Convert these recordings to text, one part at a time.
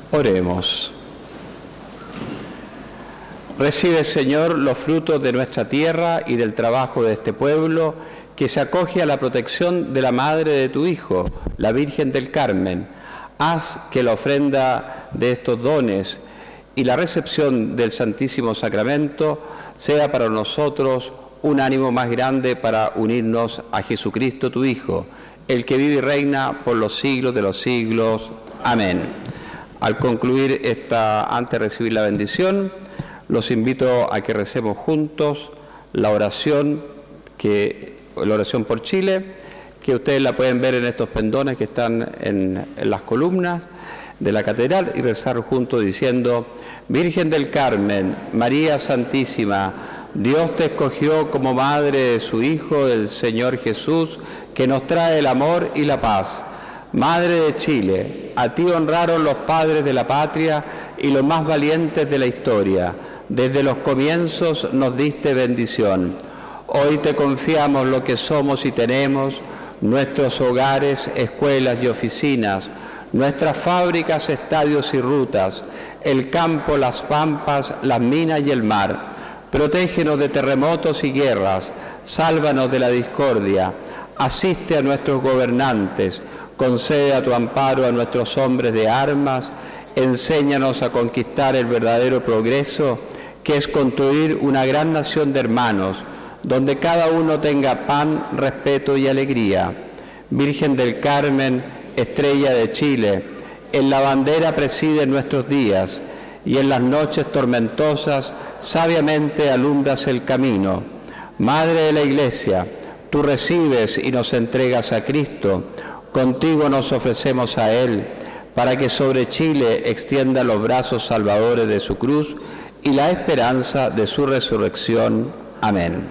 Oremos. Recibe, Señor, los frutos de nuestra tierra y del trabajo de este pueblo, que se acoge a la protección de la Madre de tu Hijo, la Virgen del Carmen. Haz que la ofrenda de estos dones y la recepción del Santísimo Sacramento sea para nosotros un ánimo más grande para unirnos a Jesucristo, tu Hijo, el que vive y reina por los siglos de los siglos. Amén. Al concluir antes de recibir la bendición, los invito a que recemos juntos la oración por Chile, que ustedes la pueden ver en estos pendones que están en las columnas de la catedral, y rezar juntos diciendo: Virgen del Carmen, María Santísima, Dios te escogió como madre de su Hijo, el Señor Jesús, que nos trae el amor y la paz. Madre de Chile, a ti honraron los padres de la patria y los más valientes de la historia. Desde los comienzos nos diste bendición. Hoy te confiamos lo que somos y tenemos, nuestros hogares, escuelas y oficinas, nuestras fábricas, estadios y rutas, el campo, las pampas, las minas y el mar. Protégenos de terremotos y guerras, sálvanos de la discordia, asiste a nuestros gobernantes, concede a tu amparo a nuestros hombres de armas, enséñanos a conquistar el verdadero progreso, que es construir una gran nación de hermanos, donde cada uno tenga pan, respeto y alegría. Virgen del Carmen, estrella de Chile, en la bandera preside nuestros días, y en las noches tormentosas sabiamente alumbras el camino. Madre de la Iglesia, tú recibes y nos entregas a Cristo, contigo nos ofrecemos a Él, para que sobre Chile extienda los brazos salvadores de su cruz y la esperanza de su resurrección. Amén.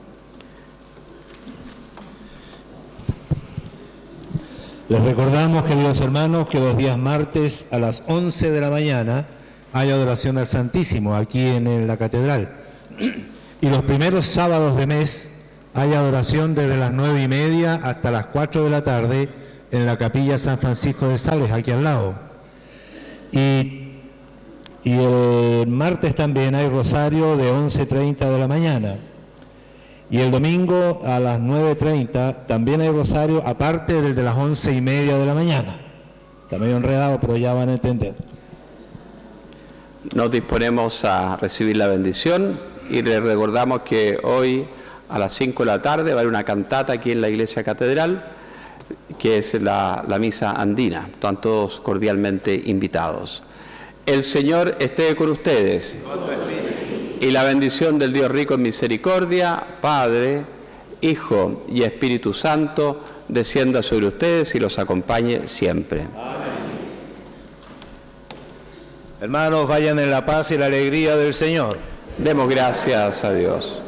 Les recordamos, queridos hermanos, que los días martes a las 11 de la mañana hay adoración al Santísimo aquí en la catedral. Y los primeros sábados de mes hay adoración desde las 9:30 hasta las 4 de la tarde en la capilla San Francisco de Sales, aquí al lado. Y el martes también hay rosario de 11:30 de la mañana. Y el domingo a las 9:30 también hay rosario, aparte del de las 11:30 de la mañana. Está medio enredado, pero ya van a entender. Nos disponemos a recibir la bendición y les recordamos que hoy a las 5 de la tarde va a haber una cantata aquí en la Iglesia Catedral, que es la misa andina. Están todos cordialmente invitados. El Señor esté con ustedes. Y la bendición del Dios rico en misericordia, Padre, Hijo y Espíritu Santo, descienda sobre ustedes y los acompañe siempre. Amén. Hermanos, vayan en la paz y la alegría del Señor. Demos gracias a Dios.